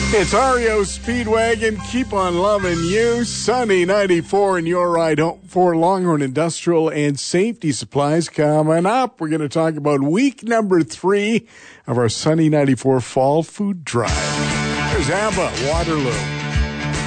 It's REO Speedwagon. Keep on loving you. Sunny 94 and your ride home for Longhorn Industrial and Safety Supplies. Coming up, we're going to talk about week number 3 of our Sunny 94 Fall Food Drive. There's ABBA, Waterloo.